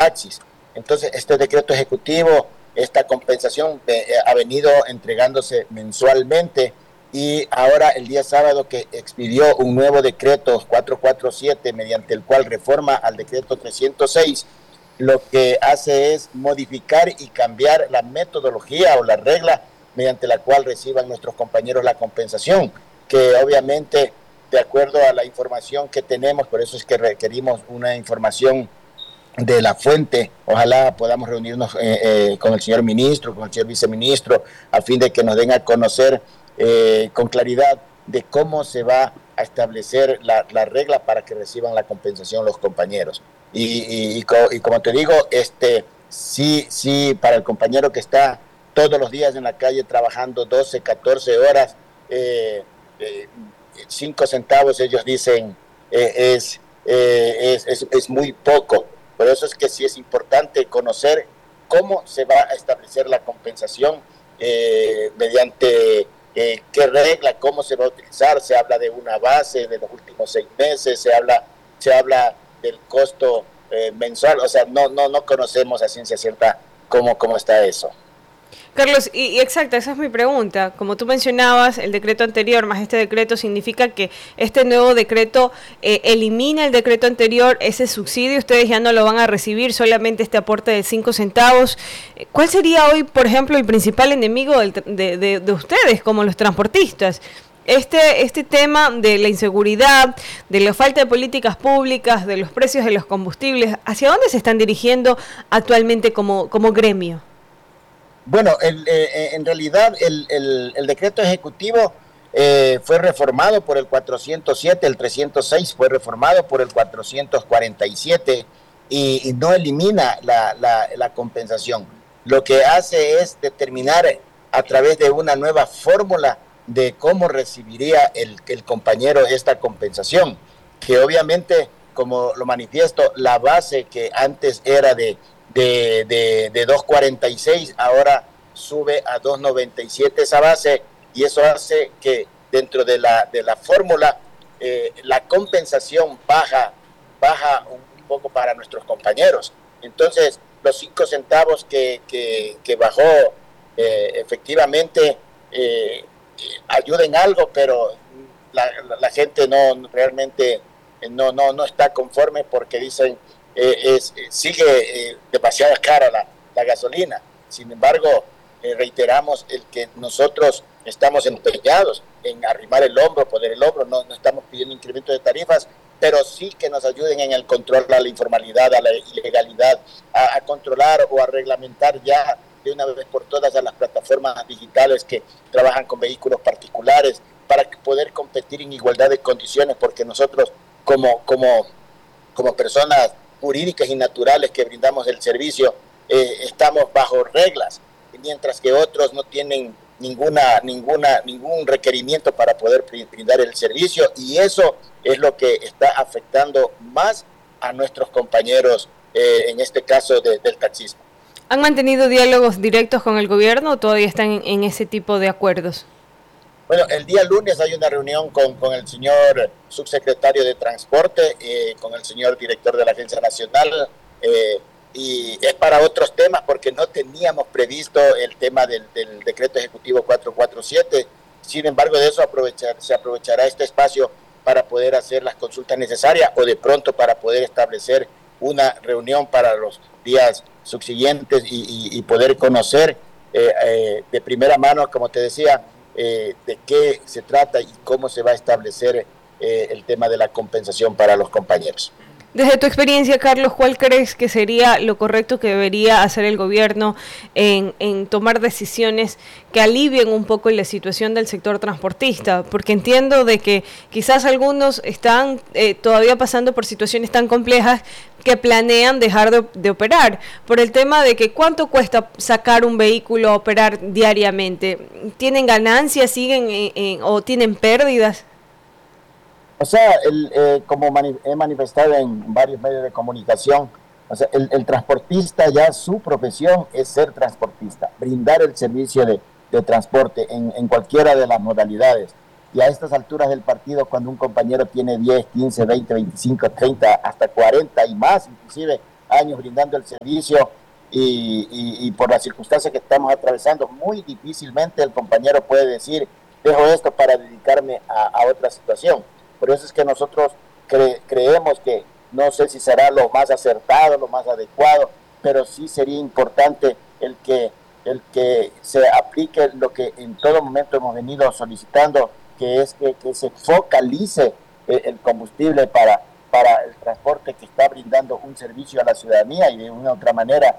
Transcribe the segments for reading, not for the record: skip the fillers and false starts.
taxis. Entonces, este decreto ejecutivo, esta compensación ha venido entregándose mensualmente, y ahora el día sábado que expidió un nuevo decreto 447, mediante el cual reforma al decreto 306, lo que hace es modificar y cambiar la metodología o la regla mediante la cual reciban nuestros compañeros la compensación, que obviamente, de acuerdo a la información que tenemos, por eso es que requerimos una información de la fuente. Ojalá podamos reunirnos con el señor ministro, con el señor viceministro, a fin de que nos den a conocer con claridad de cómo se va a establecer la regla para que reciban la compensación los compañeros. Y como te digo, sí, para el compañero que está todos los días en la calle trabajando 12, 14 horas, 5 centavos, ellos dicen, es muy poco. Por eso es que sí es importante conocer cómo se va a establecer la compensación, mediante qué regla, cómo se va a utilizar. Se habla de una base de los últimos 6 meses, se habla del costo mensual. O sea, no conocemos a ciencia cierta cómo está eso. Carlos, y exacto, esa es mi pregunta. Como tú mencionabas, el decreto anterior más este decreto significa que este nuevo decreto elimina el decreto anterior, ese subsidio ustedes ya no lo van a recibir, solamente este aporte de 5 centavos. ¿Cuál sería hoy, por ejemplo, el principal enemigo de ustedes como los transportistas? Este tema de la inseguridad, de la falta de políticas públicas, de los precios de los combustibles, ¿hacia dónde se están dirigiendo actualmente como gremio? Bueno, en realidad el decreto ejecutivo fue reformado por el 407, el 306 fue reformado por el 447, y no elimina la compensación. Lo que hace es determinar a través de una nueva fórmula de cómo recibiría el compañero esta compensación, que obviamente, como lo manifiesto, la base que antes era de 2.46, ahora sube a 2.97 esa base, y eso hace que dentro de la fórmula la compensación baja un poco para nuestros compañeros. Entonces, los 5 centavos que bajó efectivamente ayuden algo, algo, pero la gente realmente no está conforme, porque dicen sigue demasiado cara la gasolina. Sin embargo, reiteramos el que nosotros estamos empeñados en arrimar el hombro, poner el hombro. No estamos pidiendo incremento de tarifas, pero sí que nos ayuden en el control a la informalidad, a la ilegalidad, a controlar o a reglamentar ya de una vez por todas a las plataformas digitales que trabajan con vehículos particulares, para poder competir en igualdad de condiciones, porque nosotros como personas jurídicas y naturales que brindamos el servicio, estamos bajo reglas, mientras que otros no tienen ningún requerimiento para poder brindar el servicio, y eso es lo que está afectando más a nuestros compañeros, en este caso del taxismo. ¿Han mantenido diálogos directos con el gobierno o todavía están en ese tipo de acuerdos? Bueno, el día lunes hay una reunión con el señor subsecretario de Transporte, con el señor director de la Agencia Nacional, y es para otros temas, porque no teníamos previsto el tema del decreto ejecutivo 447. Sin embargo, de eso se aprovechará este espacio para poder hacer las consultas necesarias, o de pronto para poder establecer una reunión para los días subsiguientes y poder conocer de primera mano, como te decía, de qué se trata y cómo se va a establecer el tema de la compensación para los compañeros. Desde tu experiencia, Carlos, ¿cuál crees que sería lo correcto que debería hacer el gobierno en tomar decisiones que alivien un poco la situación del sector transportista? Porque entiendo de que quizás algunos están todavía pasando por situaciones tan complejas que planean dejar de operar, por el tema de que cuánto cuesta sacar un vehículo a operar diariamente. ¿Tienen ganancias, siguen o tienen pérdidas? O sea, como he manifestado en varios medios de comunicación, o sea, el transportista, ya su profesión es ser transportista, brindar el servicio de transporte en cualquiera de las modalidades. Y a estas alturas del partido, cuando un compañero tiene 10, 15, 20, 25, 30, hasta 40 y más, inclusive años brindando el servicio y por las circunstancias que estamos atravesando, muy difícilmente el compañero puede decir, dejo esto para dedicarme a otra situación. Por eso es que nosotros creemos que no sé si será lo más acertado, lo más adecuado, pero sí sería importante el que se aplique lo que en todo momento hemos venido solicitando, que es que se focalice el combustible para el transporte que está brindando un servicio a la ciudadanía y de una otra manera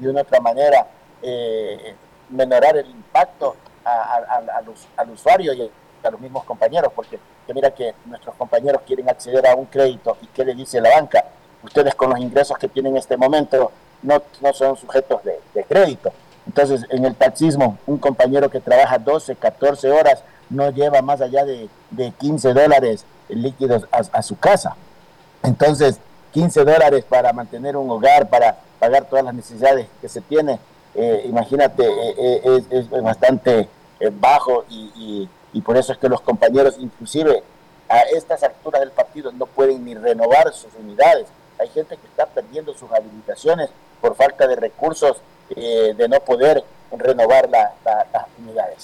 menorar el impacto al usuario y a los mismos compañeros, porque mira que nuestros compañeros quieren acceder a un crédito y ¿qué le dice la banca? Ustedes con los ingresos que tienen en este momento no son sujetos de crédito. Entonces, en el taxismo, un compañero que trabaja 12, 14 horas no lleva más allá de $15 líquidos a su casa. Entonces, $15 para mantener un hogar, para pagar todas las necesidades que se tiene, imagínate, es bastante bajo y por eso es que los compañeros, inclusive a estas alturas del partido, no pueden ni renovar sus unidades. Hay gente que está perdiendo sus habilitaciones por falta de recursos, de no poder renovar las unidades.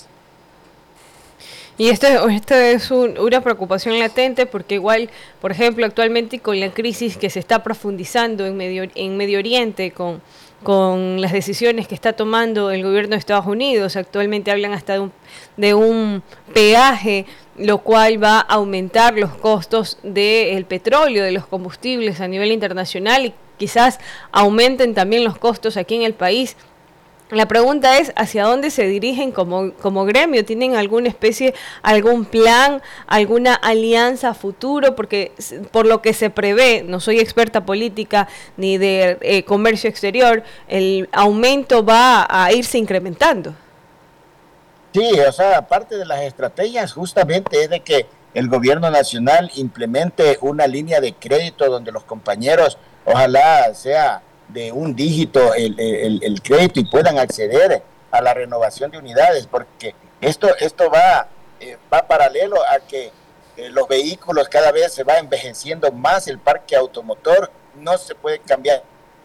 Y esto es una preocupación latente porque igual, por ejemplo, actualmente con la crisis que se está profundizando en Medio Oriente, con las decisiones que está tomando el gobierno de Estados Unidos, actualmente hablan hasta de un peaje, lo cual va a aumentar los costos del petróleo, de los combustibles a nivel internacional y quizás aumenten también los costos aquí en el país. La pregunta es, ¿hacia dónde se dirigen como gremio? ¿Tienen alguna especie, algún plan, alguna alianza a futuro? Porque por lo que se prevé, no soy experta política ni de comercio exterior, el aumento va a irse incrementando. Sí, o sea, aparte de las estrategias justamente es de que el gobierno nacional implemente una línea de crédito donde los compañeros, ojalá sea de un dígito el crédito y puedan acceder a la renovación de unidades, porque esto va paralelo a que los vehículos cada vez se va envejeciendo más, el parque automotor no se puede cambiar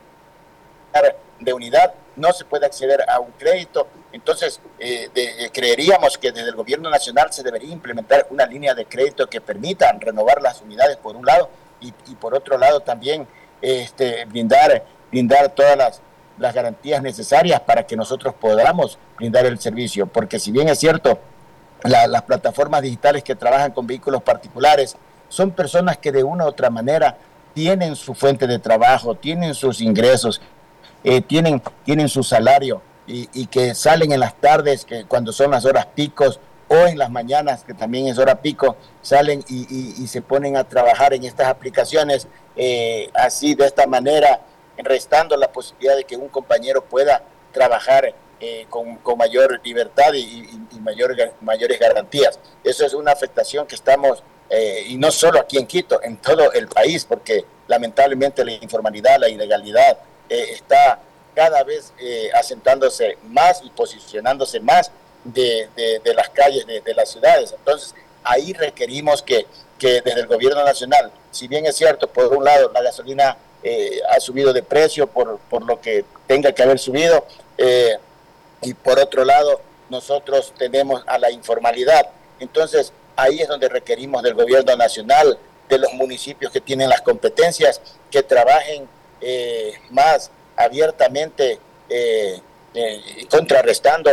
de unidad, no se puede acceder a un crédito. Entonces creeríamos que desde el gobierno nacional se debería implementar una línea de crédito que permita renovar las unidades por un lado y por otro lado también brindar todas las garantías necesarias para que nosotros podamos brindar el servicio, porque si bien es cierto, las plataformas digitales que trabajan con vehículos particulares son personas que de una u otra manera tienen su fuente de trabajo, tienen sus ingresos, tienen su salario y que salen en las tardes, que cuando son las horas picos, o en las mañanas, que también es hora pico, salen y se ponen a trabajar en estas aplicaciones, así de esta manera, restando la posibilidad de que un compañero pueda trabajar con mayor libertad y mayores garantías. Eso es una afectación que estamos, y no solo aquí en Quito, en todo el país, porque lamentablemente la informalidad, la ilegalidad está cada vez asentándose más y posicionándose más de las calles de las ciudades. Entonces, ahí requerimos que desde el gobierno nacional, si bien es cierto, por un lado, la gasolina ha subido de precio por lo que tenga que haber subido, y por otro lado, nosotros tenemos a la informalidad. Entonces, ahí es donde requerimos del gobierno nacional, de los municipios que tienen las competencias, que trabajen más abiertamente, contrarrestando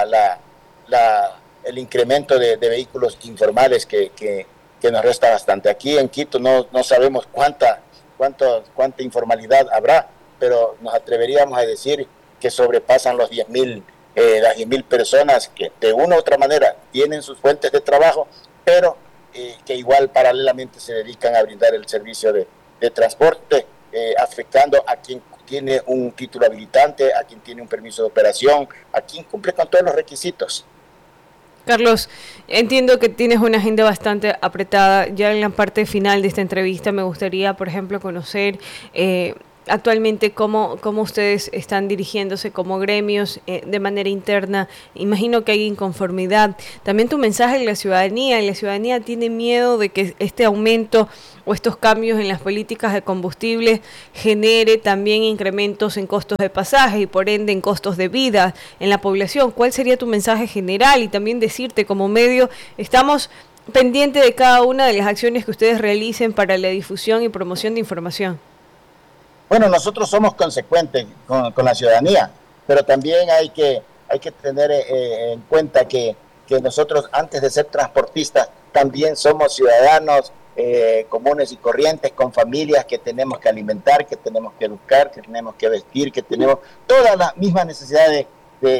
el incremento de vehículos informales que nos resta bastante. Aquí en Quito no sabemos cuánta informalidad habrá, pero nos atreveríamos a decir que sobrepasan las 10.000 personas que de una u otra manera tienen sus fuentes de trabajo, pero que igual paralelamente se dedican a brindar el servicio de transporte, afectando a quien tiene un título habilitante, a quien tiene un permiso de operación, a quien cumple con todos los requisitos. Carlos, entiendo que tienes una agenda bastante apretada. Ya en la parte final de esta entrevista me gustaría, por ejemplo, conocer actualmente cómo ustedes están dirigiéndose como gremios de manera interna. Imagino que hay inconformidad. También tu mensaje en la ciudadanía tiene miedo de que este aumento o estos cambios en las políticas de combustible genere también incrementos en costos de pasaje y por ende en costos de vida en la población. ¿Cuál sería tu mensaje general? Y también decirte, como medio, estamos pendientes de cada una de las acciones que ustedes realicen para la difusión y promoción de información. Bueno, nosotros somos consecuentes con la ciudadanía, pero también hay que tener en cuenta que nosotros, antes de ser transportistas, también somos ciudadanos comunes y corrientes, con familias que tenemos que alimentar, que tenemos que educar, que tenemos que vestir, que tenemos todas las mismas necesidades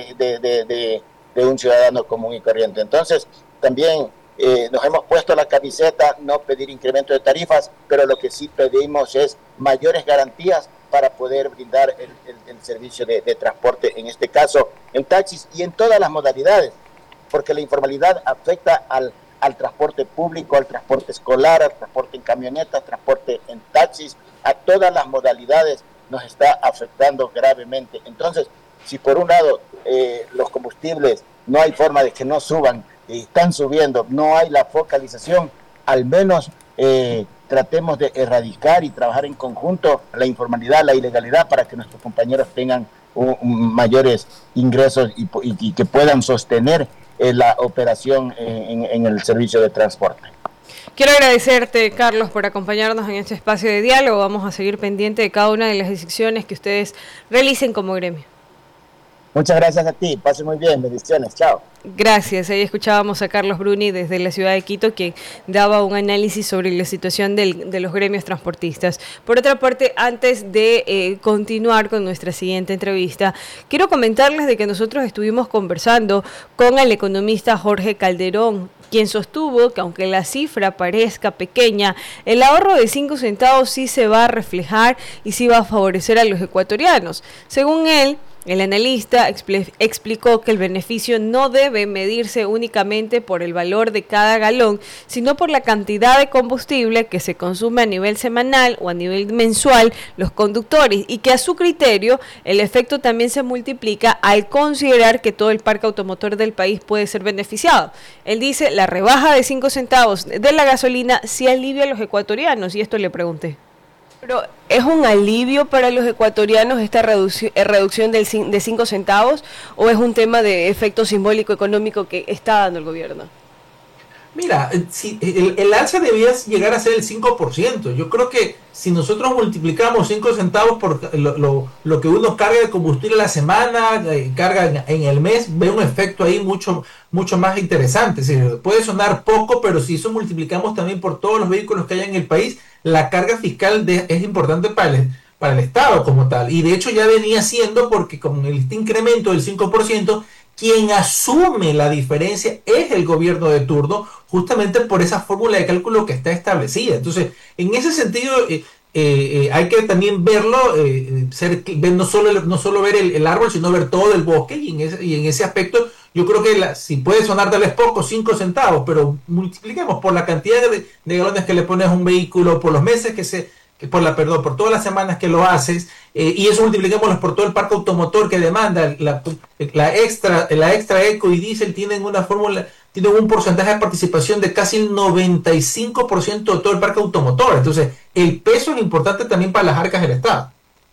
de un ciudadano común y corriente. Entonces, también nos hemos puesto la camiseta, no pedir incremento de tarifas, pero lo que sí pedimos es mayores garantías para poder brindar el servicio de transporte, en este caso en taxis y en todas las modalidades, porque la informalidad afecta al transporte público, al transporte escolar, al transporte en camionetas, transporte en taxis, a todas las modalidades nos está afectando gravemente. Entonces, si por un lado los combustibles no hay forma de que no suban, están subiendo, no hay la focalización, al menos tratemos de erradicar y trabajar en conjunto la informalidad, la ilegalidad, para que nuestros compañeros tengan mayores ingresos y que puedan sostener la operación en el servicio de transporte. Quiero agradecerte, Carlos, por acompañarnos en este espacio de diálogo. Vamos a seguir pendiente de cada una de las decisiones que ustedes realicen como gremio. Muchas gracias a ti, pase muy bien, bendiciones, chao. Gracias, ahí escuchábamos a Carlos Bruni desde la ciudad de Quito, quien daba un análisis sobre la situación de los gremios transportistas. Por otra parte, antes de continuar con nuestra siguiente entrevista, quiero comentarles de que nosotros estuvimos conversando con el economista Jorge Calderón, quien sostuvo que aunque la cifra parezca pequeña, el ahorro de 5 centavos sí se va a reflejar y sí va a favorecer a los ecuatorianos. Según él, el analista explicó que el beneficio no debe medirse únicamente por el valor de cada galón, sino por la cantidad de combustible que se consume a nivel semanal o a nivel mensual los conductores, y que a su criterio el efecto también se multiplica al considerar que todo el parque automotor del país puede ser beneficiado. Él dice, la rebaja de 5 centavos de la gasolina sí alivia a los ecuatorianos, y esto le pregunté. Pero ¿es un alivio para los ecuatorianos esta reducción de 5 centavos o es un tema de efecto simbólico económico que está dando el gobierno? Mira, si el alza debía llegar a ser el 5%. Yo creo que si nosotros multiplicamos 5 centavos por lo que uno carga de combustible a la semana, carga en el mes, ve un efecto ahí mucho más interesante. Es decir, puede sonar poco, pero si eso multiplicamos también por todos los vehículos que hay en el país, la carga fiscal es importante para el Estado como tal. Y de hecho ya venía siendo, porque con este incremento del 5%, quien asume la diferencia es el gobierno de turno, justamente por esa fórmula de cálculo que está establecida. Entonces, en ese sentido, hay que también verlo, no solo ver el árbol, sino ver todo el bosque, y en ese aspecto yo creo que si puede sonar tal vez poco, 5 centavos, pero multipliquemos por la cantidad de galones que le pones a un vehículo, por los meses por todas las semanas que lo haces, y eso multipliquémoslo por todo el parque automotor que demanda, la extra eco y diésel tienen un porcentaje de participación de casi el 95% de todo el parque automotor. Entonces, el peso es importante también para las arcas del Estado.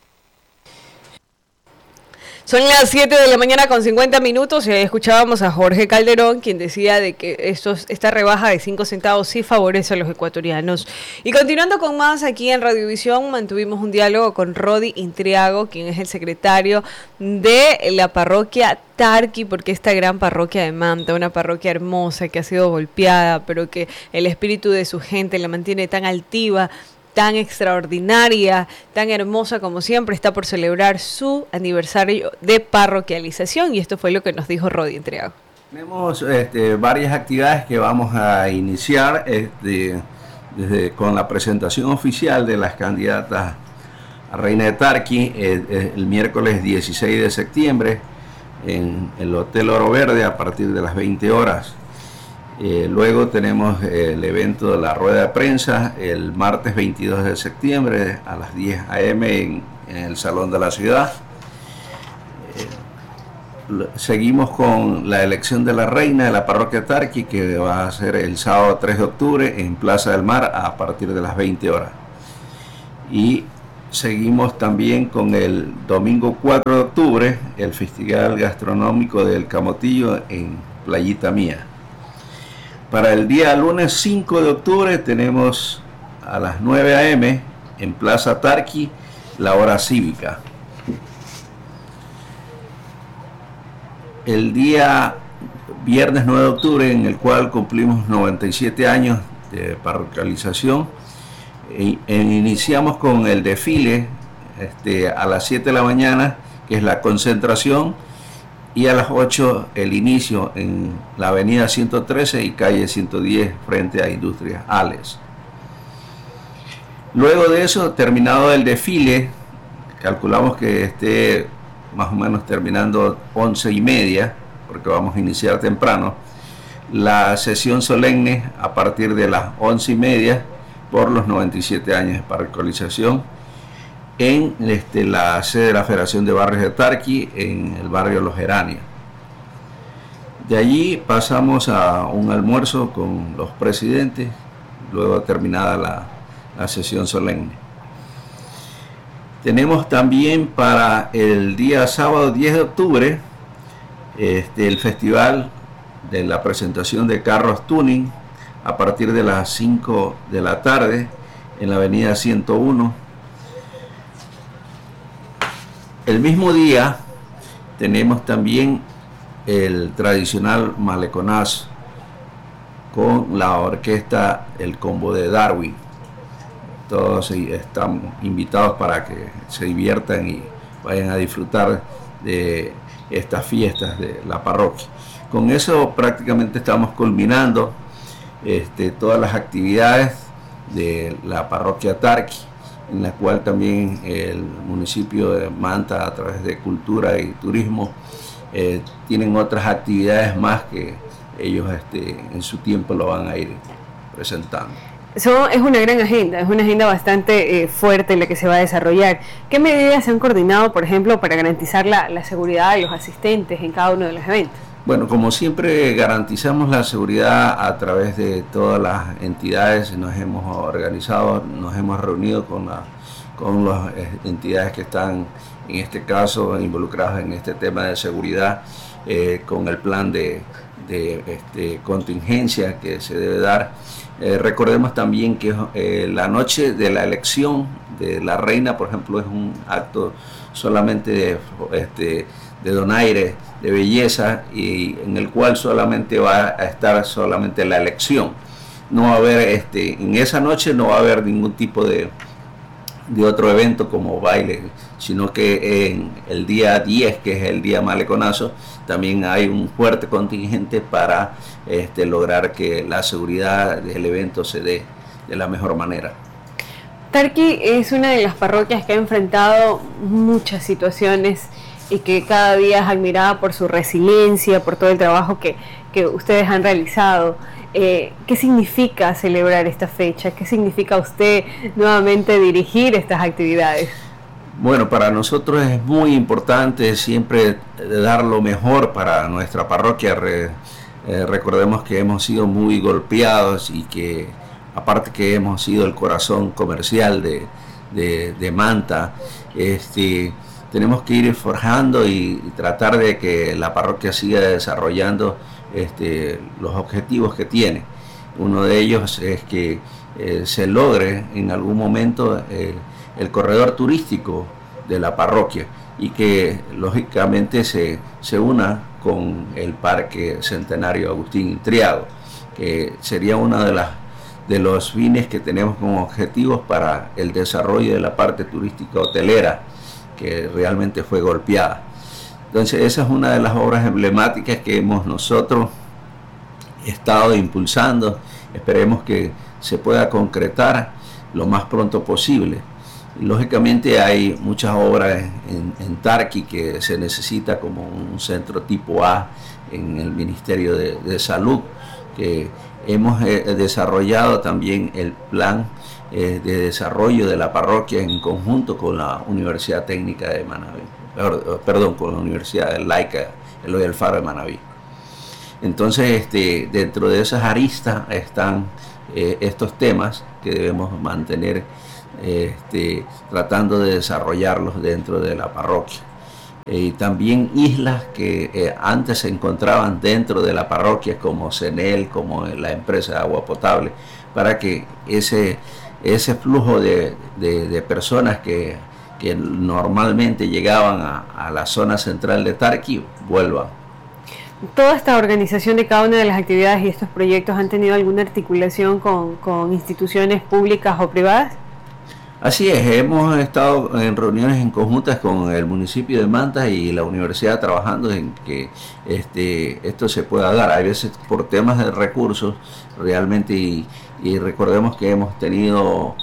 Son las 7 de la mañana con 50 minutos y ahí escuchábamos a Jorge Calderón, quien decía de que esta rebaja de 5 centavos sí favorece a los ecuatorianos. Y continuando con más, aquí en Radiovisión mantuvimos un diálogo con Rodi Intriago, quien es el secretario de la parroquia Tarqui, porque esta gran parroquia de Manta, una parroquia hermosa que ha sido golpeada, pero que el espíritu de su gente la mantiene tan altiva, tan extraordinaria, tan hermosa como siempre, está por celebrar su aniversario de parroquialización, y esto fue lo que nos dijo Rodi Intriago. Tenemos varias actividades que vamos a iniciar con la presentación oficial de las candidatas a Reina de Tarqui el miércoles 16 de septiembre en el Hotel Oro Verde a partir de las 20 horas. Luego tenemos el evento de la rueda de prensa el martes 22 de septiembre a las 10 a.m. en en el Salón de la Ciudad. Seguimos con la elección de la reina de la parroquia Tarqui, que va a ser el sábado 3 de octubre en Plaza del Mar a partir de las 20 horas. Y seguimos también con el domingo 4 de octubre, el Festival Gastronómico del Camotillo en Playita Mía. Para el día lunes 5 de octubre tenemos a las 9 a.m. en Plaza Tarqui la hora cívica. El día viernes 9 de octubre, en el cual cumplimos 97 años de parroquialización, iniciamos con el desfile a las 7 de la mañana, que es la concentración, y a las 8 el inicio en la avenida 113 y calle 110 frente a Industrias Ales. Luego de eso, terminado el desfile, calculamos que esté más o menos terminando 11:30, porque vamos a iniciar temprano, la sesión solemne a partir de las 11:30 por los 97 años de parroquialización en la sede de la Federación de Barrios de Tarqui, en el barrio Los Geranios. De allí pasamos a un almuerzo con los presidentes, luego terminada la sesión solemne. Tenemos también para el día sábado 10 de octubre el festival de la presentación de carros tuning a partir de las 5 de la tarde en la avenida 101. El mismo día tenemos también el tradicional maleconazo con la orquesta El Combo de Darwin. Todos están invitados para que se diviertan y vayan a disfrutar de estas fiestas de la parroquia. Con eso prácticamente estamos culminando todas las actividades de la parroquia Tarqui, en la cual también el municipio de Manta, a través de Cultura y Turismo, tienen otras actividades más que ellos en su tiempo lo van a ir presentando. Eso es una gran agenda, es una agenda bastante fuerte en la que se va a desarrollar. ¿Qué medidas se han coordinado, por ejemplo, para garantizar la seguridad de los asistentes en cada uno de los eventos? Bueno, como siempre garantizamos la seguridad a través de todas las entidades, nos hemos organizado, nos hemos reunido con las entidades que están en este caso involucradas en este tema de seguridad, con el plan de contingencia que se debe dar. Recordemos también que la noche de la elección de la reina, por ejemplo, es un acto solamente de donaire, de belleza, y en el cual solamente va a estar solamente la elección. No va a haber, en esa noche no va a haber ningún tipo de otro evento como baile, sino que en el día 10, que es el día maleconazo, también hay un fuerte contingente para lograr que la seguridad del evento se dé de la mejor manera. Tarqui es una de las parroquias que ha enfrentado muchas situaciones y que cada día es admirada por su resiliencia, por todo el trabajo que ustedes han realizado. ¿Qué significa celebrar esta fecha? ¿Qué significa usted nuevamente dirigir estas actividades? Bueno, para nosotros es muy importante siempre dar lo mejor para nuestra parroquia. Recordemos que hemos sido muy golpeados y que aparte que hemos sido el corazón comercial de Manta, tenemos que ir forjando y tratar de que la parroquia siga desarrollando los objetivos que tiene. Uno de ellos es que se logre en algún momento el corredor turístico de la parroquia y que lógicamente se una con el Parque Centenario Agustín Intriago, que sería uno de los fines que tenemos como objetivos para el desarrollo de la parte turística hotelera, que realmente fue golpeada. Entonces esa es una de las obras emblemáticas que hemos nosotros estado impulsando. Esperemos que se pueda concretar lo más pronto posible. Y lógicamente hay muchas obras en Tarqui que se necesita, como un centro tipo A en el Ministerio de Salud, que hemos desarrollado también el plan de desarrollo de la parroquia en conjunto con la Universidad Técnica de Manabí, perdón, con la Universidad Laica Eloy Alfaro de Manabí. Entonces, dentro de esas aristas están estos temas que debemos mantener tratando de desarrollarlos dentro de la parroquia. Y también islas que antes se encontraban dentro de la parroquia, como CENEL, como la empresa de agua potable, para que ese flujo de personas que normalmente llegaban a la zona central de Tarqui vuelvan. ¿Toda esta organización de cada una de las actividades y estos proyectos han tenido alguna articulación con instituciones públicas o privadas? Así es, hemos estado en reuniones en conjuntas con el municipio de Manta y la universidad trabajando en que esto se pueda dar. Hay veces por temas de recursos realmente y recordemos que hemos tenido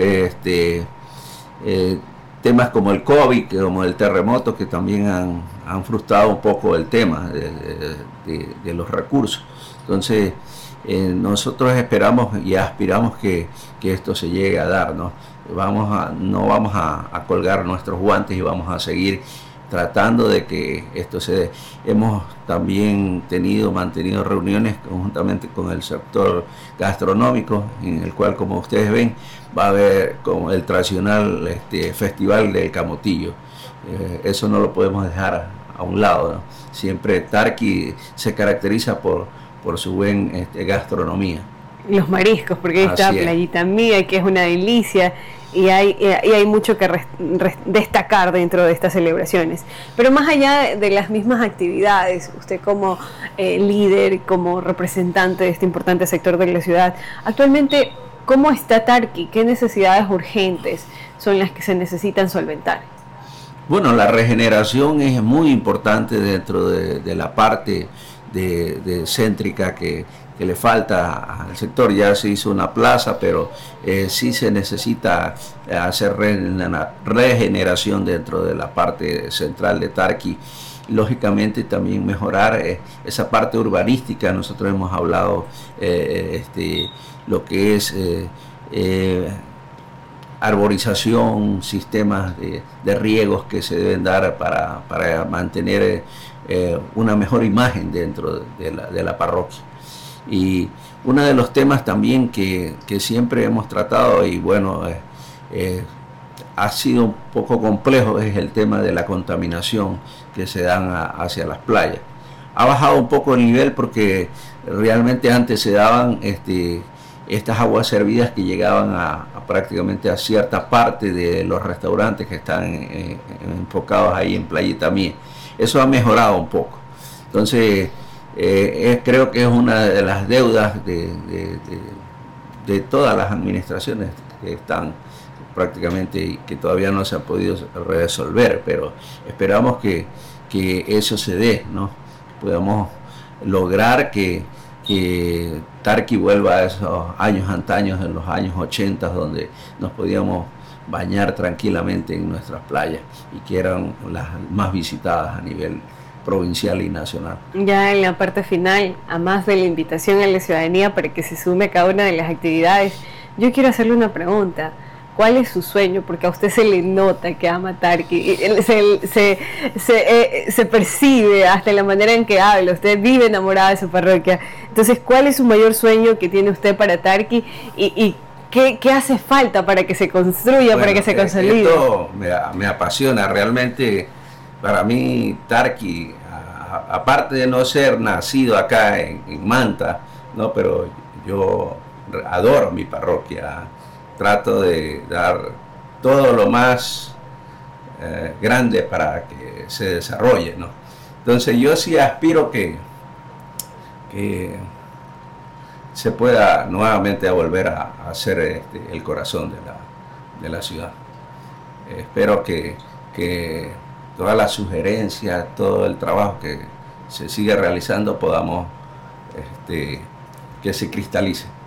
temas como el COVID, como el terremoto, que también han frustrado un poco el tema de los recursos. Entonces, nosotros esperamos y aspiramos que esto se llegue a dar, ¿no? No vamos a colgar nuestros guantes y vamos a seguir tratando de que esto se dé. Hemos también mantenido reuniones conjuntamente con el sector gastronómico, en el cual, como ustedes ven, va a haber como el tradicional festival del camotillo. Eso no lo podemos dejar a un lado, ¿no? Siempre Tarqui se caracteriza por su buen gastronomía. Los mariscos, porque ahí está Playita Mía, que es una delicia, y hay mucho que destacar dentro de estas celebraciones. Pero más allá de las mismas actividades, usted como líder, como representante de este importante sector de la ciudad, actualmente, ¿cómo está Tarqui? ¿Qué necesidades urgentes son las que se necesitan solventar? Bueno, la regeneración es muy importante dentro de la parte de céntrica que le falta al sector. Ya se hizo una plaza, pero sí se necesita hacer regeneración dentro de la parte central de Tarqui. Lógicamente también mejorar esa parte urbanística. Nosotros hemos hablado lo que es arborización, sistemas de riegos que se deben dar para mantener una mejor imagen dentro de la parroquia. Y uno de los temas también que siempre hemos tratado, y bueno, ha sido un poco complejo, es el tema de la contaminación que se dan hacia las playas. Ha bajado un poco el nivel porque realmente antes se daban estas aguas servidas que llegaban prácticamente a cierta parte de los restaurantes que están enfocados ahí en Playita Mía. Eso ha mejorado un poco. Entonces, creo que es una de las deudas de todas las administraciones que están prácticamente y que todavía no se ha podido resolver, pero esperamos que eso se dé, ¿no? Podamos lograr que Tarqui vuelva a esos años antaños, en los años 80, donde nos podíamos bañar tranquilamente en nuestras playas y que eran las más visitadas a nivel provincial y nacional. Ya en la parte final, a más de la invitación a la ciudadanía para que se sume a cada una de las actividades, yo quiero hacerle una pregunta. ¿Cuál es su sueño? Porque a usted se le nota que ama Tarqui, se percibe hasta en la manera en que habla, usted vive enamorada de su parroquia. Entonces, ¿cuál es su mayor sueño que tiene usted para Tarqui y qué hace falta para que se construya, para que se consolide? Esto me apasiona realmente. Para mí Tarqui, aparte de no ser nacido acá en Manta, ¿no? Pero yo adoro mi parroquia. Trato de dar todo lo más grande para que se desarrolle, ¿no? Entonces yo sí aspiro que se pueda nuevamente volver a ser el corazón de la ciudad. Espero que todas las sugerencias, todo el trabajo que se sigue realizando podamos que se cristalice.